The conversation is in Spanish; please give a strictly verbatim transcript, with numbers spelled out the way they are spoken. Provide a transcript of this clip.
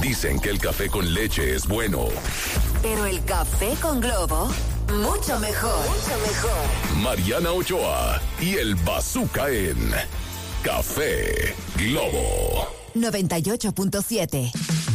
Dicen que el café con leche es bueno. Pero el café con Globo, mucho mejor. Mucho mejor. Mariana Ochoa y el Bazooka en Café Globo noventa y ocho punto siete.